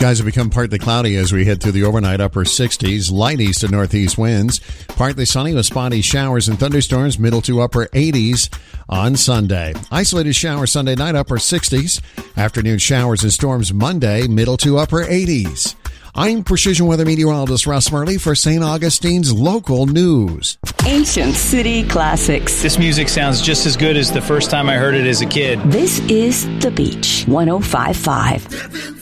Skies have become partly cloudy as we head through the overnight, upper 60s, light east to northeast winds. Partly sunny with spotty showers and thunderstorms, middle to upper 80s on Sunday. Isolated showers Sunday night, upper 60s. Afternoon showers and storms Monday, middle to upper 80s. I'm Precision Weather Meteorologist Russ Murley for St. Augustine's Local News. Ancient City Classics. This music sounds just as good as the first time I heard it as a kid. This is The Beach 105.5.